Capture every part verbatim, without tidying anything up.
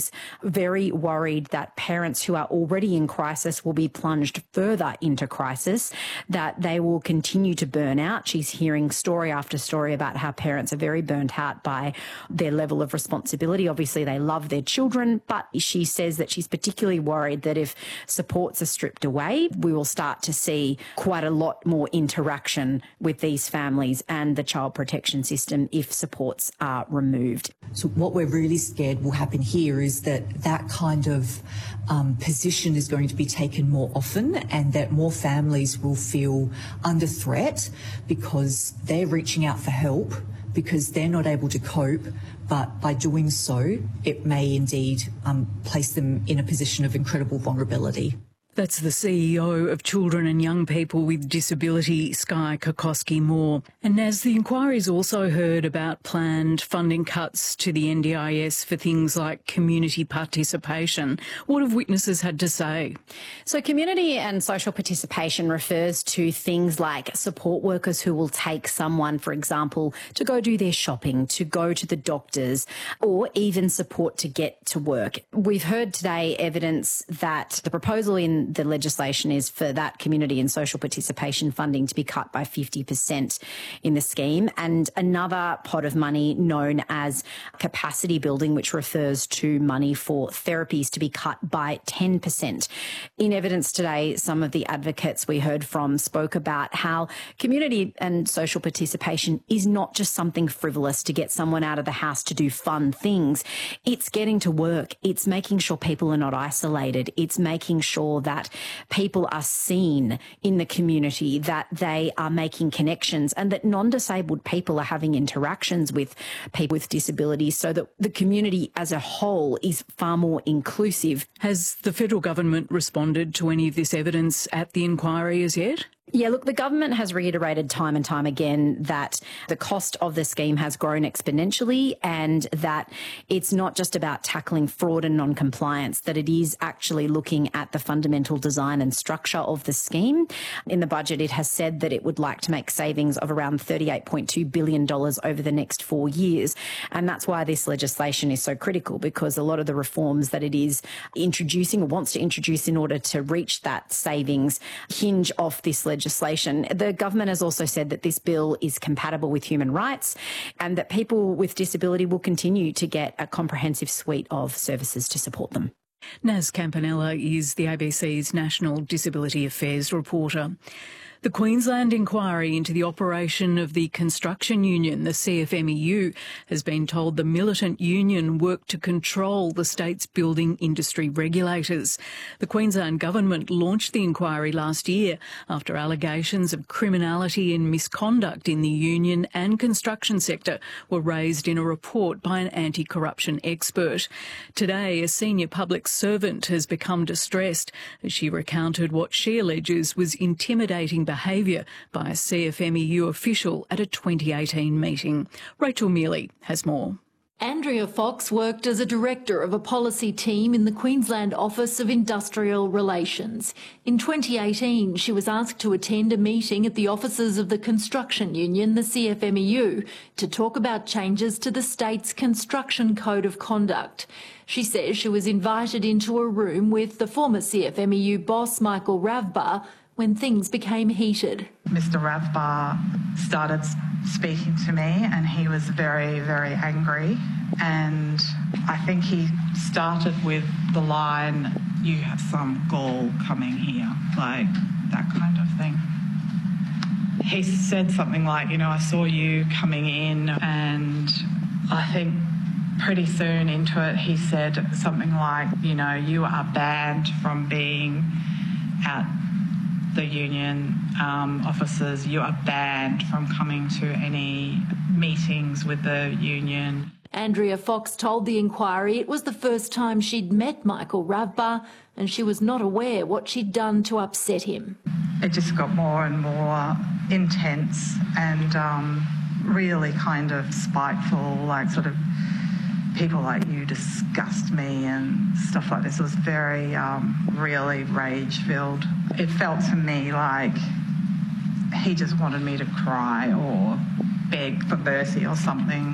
She's very worried that parents who are already in crisis will be plunged further into crisis, that they will continue to burn out. She's hearing story after story about how parents are very burnt out by their level of responsibility. Obviously, they love their children, but she says that she's particularly worried that if supports are stripped away, we will start to see quite a lot more interaction with these families and the child protection system if supports are removed. So what we're really scared will happen here is that that kind of um, position is going to be taken more often, and that more families will feel under threat because they're reaching out for help because they're not able to cope, but by doing so, it may indeed um, place them in a position of incredible vulnerability. That's the C E O of Children and Young People with Disability, Skye Kokoski-Moore. And as the inquiry's also heard about planned funding cuts to the N D I S for things like community participation, what have witnesses had to say? So community and social participation refers to things like support workers who will take someone, for example, to go do their shopping, to go to the doctors, or even support to get to work. We've heard today evidence that the proposal in the legislation is for that community and social participation funding to be cut by fifty percent in the scheme, and another pot of money known as capacity building, which refers to money for therapies, to be cut by ten percent. In evidence today, some of the advocates we heard from spoke about how community and social participation is not just something frivolous to get someone out of the house to do fun things. It's getting to work. It's making sure people are not isolated. It's making sure that that people are seen in the community, that they are making connections, and that non-disabled people are having interactions with people with disabilities, so that the community as a whole is far more inclusive. Has the federal government responded to any of this evidence at the inquiry as yet? Yeah, look, the government has reiterated time and time again that the cost of the scheme has grown exponentially, and that it's not just about tackling fraud and non-compliance, that it is actually looking at the fundamental design and structure of the scheme. In the budget, it has said that it would like to make savings of around thirty-eight point two billion dollars over the next four years. And that's why this legislation is so critical, because a lot of the reforms that it is introducing or wants to introduce in order to reach that savings hinge off this legislation. Legislation. The government has also said that this bill is compatible with human rights, and that people with disability will continue to get a comprehensive suite of services to support them. Naz Campanella is the A B C's National Disability Affairs reporter. The Queensland inquiry into the operation of the construction union, the C F M E U, has been told the militant union worked to control the state's building industry regulators. The Queensland government launched the inquiry last year after allegations of criminality and misconduct in the union and construction sector were raised in a report by an anti-corruption expert. Today, a senior public servant has become distressed as she recounted what she alleges was intimidating behaviour by a C F M E U official at a twenty eighteen meeting. Rachel Mealy has more. Andrea Fox worked as a director of a policy team in the Queensland Office of Industrial Relations. In twenty eighteen, she was asked to attend a meeting at the offices of the construction union, the C F M E U, to talk about changes to the state's construction code of conduct. She says she was invited into a room with the former C F M E U boss, Michael Ravbar, when things became heated. Mister Ravbar started speaking to me, and he was very, very angry. And I think he started with the line, "You have some gall coming here," like that kind of thing. He said something like, you know, "I saw you coming in," and I think pretty soon into it he said something like, you know, "You are banned from being at the union um, offices. You are banned from coming to any meetings with the union." Andrea Fox told the inquiry it was the first time she'd met Michael Ravbar, and she was not aware what she'd done to upset him. It just got more and more intense and um, really kind of spiteful, like sort of, "People like you disgust me," and stuff like this. It was very, um, really rage-filled. It felt to me like he just wanted me to cry or beg for mercy or something.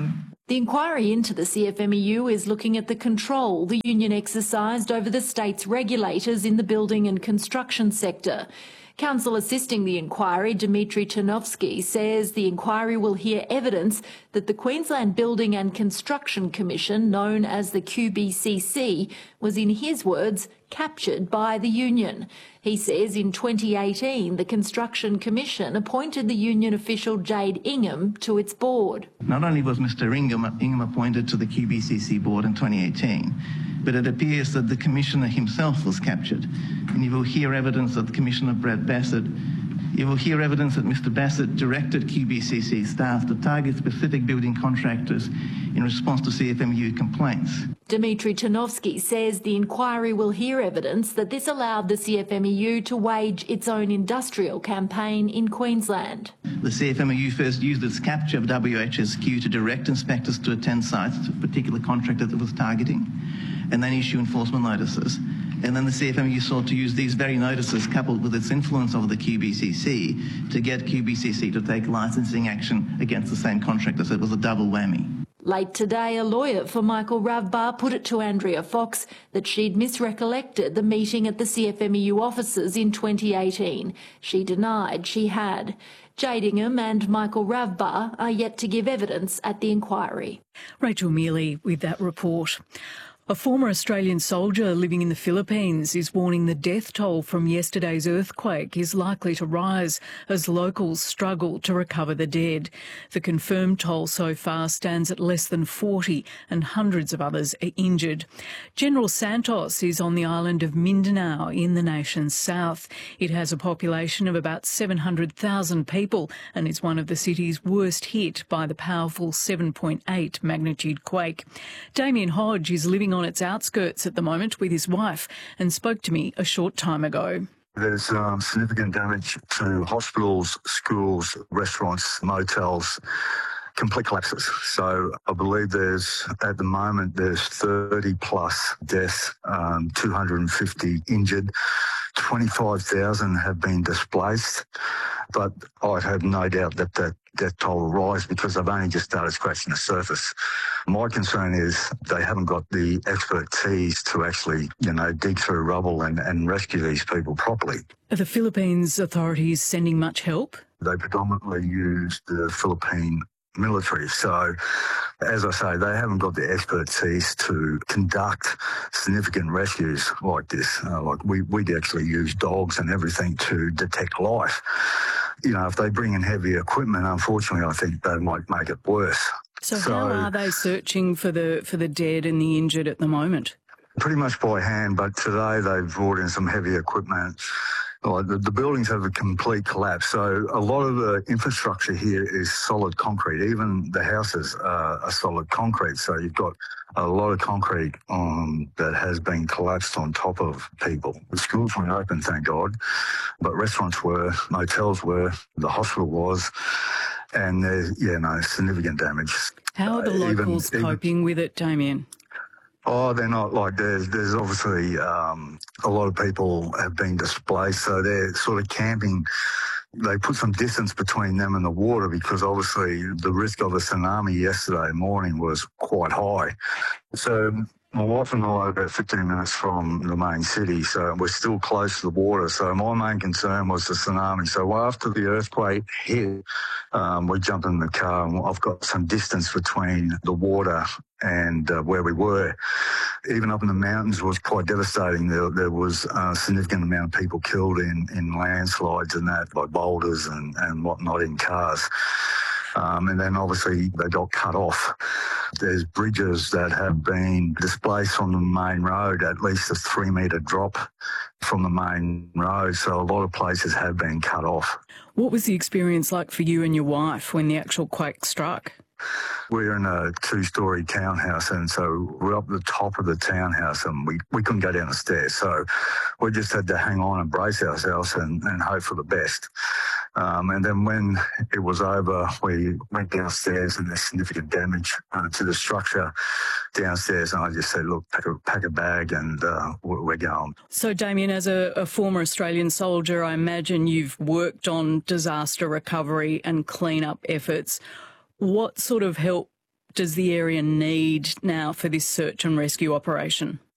The inquiry into the C F M E U is looking at the control the union exercised over the state's regulators in the building and construction sector. Counsel assisting the inquiry, Dmitry Ternovsky, says the inquiry will hear evidence that the Queensland Building and Construction Commission, known as the Q B C C, was, in his words, captured by the union. He says in twenty eighteen, the Construction Commission appointed the union official Jade Ingham to its board. Not only was Mister Ingham, Ingham appointed to the Q B C C board in twenty eighteen, but it appears that the Commissioner himself was captured. And you will hear evidence that the Commissioner, Brad Bassett, you will hear evidence that Mister Bassett directed Q B C C staff to target specific building contractors in response to C F M E U complaints. Dmitry Ternovsky says the inquiry will hear evidence that this allowed the C F M E U to wage its own industrial campaign in Queensland. The C F M E U first used its capture of W H S Q to direct inspectors to attend sites to a particular contractor that it was targeting, and then issue enforcement notices. And then the C F M E U sought to use these very notices, coupled with its influence over the Q B C C, to get Q B C C to take licensing action against the same contractor. So it was a double whammy. Late today, a lawyer for Michael Ravbar put it to Andrea Fox that she'd misrecollected the meeting at the C F M E U offices in twenty eighteen. She denied she had. Jade Ingham and Michael Ravbar are yet to give evidence at the inquiry. Rachel Mealy with that report. A former Australian soldier living in the Philippines is warning the death toll from yesterday's earthquake is likely to rise as locals struggle to recover the dead. The confirmed toll so far stands at less than forty and hundreds of others are injured. General Santos is on the island of Mindanao in the nation's south. It has a population of about seven hundred thousand people and is one of the cities worst hit by the powerful seven point eight magnitude quake. Damien Hodge is living on on its outskirts at the moment with his wife and spoke to me a short time ago. There's um, significant damage to hospitals, schools, restaurants, motels, complete collapses. So I believe there's, at the moment, there's thirty plus deaths, um, two hundred fifty injured, twenty-five thousand have been displaced. But I have no doubt that that death toll will rise because they've only just started scratching the surface. My concern is they haven't got the expertise to actually, you know, dig through rubble and, and rescue these people properly. Are the Philippines authorities sending much help? They predominantly use the Philippine military. So, as I say, they haven't got the expertise to conduct significant rescues like this. Uh, like we, we'd actually use dogs and everything to detect life. You know, if they bring in heavy equipment, unfortunately, I think they might make it worse. So, so how are they searching for the for the dead and the injured at the moment? Pretty much by hand, but today they've brought in some heavy equipment. Oh, the, the buildings have a complete collapse, so a lot of the infrastructure here is solid concrete. Even the houses are, are solid concrete, so you've got a lot of concrete um, that has been collapsed on top of people. The schools weren't open, thank God, but restaurants were, motels were, the hospital was, and there's, yeah, no, significant damage. How are the uh, locals even, coping even, with it, Damien? Oh, they're not like there's there's obviously um, a lot of people have been displaced, so they're sort of camping. They put some distance between them and the water because obviously the risk of a tsunami yesterday morning was quite high. So my wife and I are about fifteen minutes from the main city, so we're still close to the water. So my main concern was the tsunami. So after the earthquake hit, um, we jumped in the car and I've got some distance between the water and uh, where we were. Even up in the mountains was quite devastating. There, there was a significant amount of people killed in, in landslides and that, like boulders and, and whatnot in cars. Um, and then obviously they got cut off. There's bridges that have been displaced from the main road, at least a three metre drop from the main road. So a lot of places have been cut off. What was the experience like for you and your wife when the actual quake struck? We're in a two-storey townhouse, and so we're up the top of the townhouse, and we, we couldn't go down the stairs. So we just had to hang on and brace ourselves and, and hope for the best. Um, and then when it was over, we went downstairs, and there's significant damage uh, to the structure downstairs. And I just said, look, pack a, pack a bag, and uh, we're going. So, Damien, as a, a former Australian soldier, I imagine you've worked on disaster recovery and clean-up efforts. What sort of help does the area need now for this search and rescue operation?